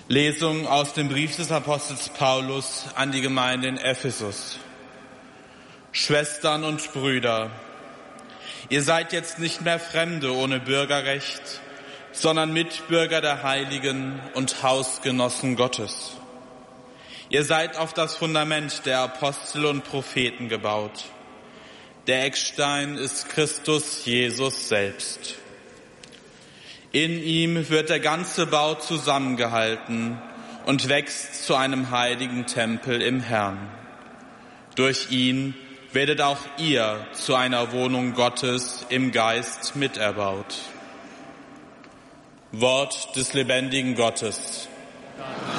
Lesung aus dem Brief des Apostels Paulus an die Gemeinde in Ephesus. Schwestern und Brüder, ihr seid jetzt nicht mehr Fremde ohne Bürgerrecht, sondern Mitbürger der Heiligen und Hausgenossen Gottes. Ihr seid auf das Fundament der Apostel und Propheten gebaut. Der Eckstein ist Christus Jesus selbst. In ihm wird der ganze Bau zusammengehalten und wächst zu einem heiligen Tempel im Herrn. Durch ihn werdet auch ihr zu einer Wohnung Gottes im Geist miterbaut. Wort des lebendigen Gottes.